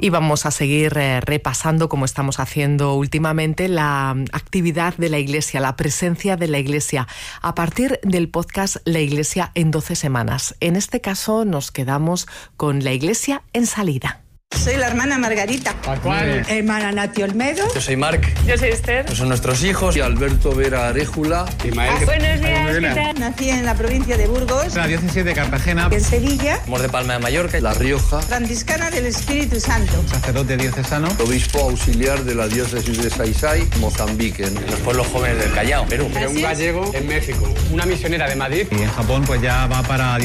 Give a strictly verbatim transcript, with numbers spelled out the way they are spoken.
Y vamos a seguir eh, repasando, como estamos haciendo últimamente, la actividad de la Iglesia, la presencia de la Iglesia, a partir del podcast La Iglesia en doce semanas. En este caso nos quedamos con la Iglesia en salida. Soy la hermana Margarita. ¿Cuál? Hermana Nati Olmedo. Yo soy Marc. Yo soy Esther. Estos son nuestros hijos. Y Alberto Vera Arejula. Ah, buenos días, ¿qué tal? Nací en la provincia de Burgos. La diócesis de Cartagena. En Sevilla. Somos de Palma de Mallorca. La Rioja. Franciscana del Espíritu Santo. Sacerdote diocesano. Obispo auxiliar de la diócesis de Saisai, Mozambique. En los pueblos jóvenes del Callao, Perú. Pero un gallego en México. Una misionera de Madrid. Y en Japón pues ya va para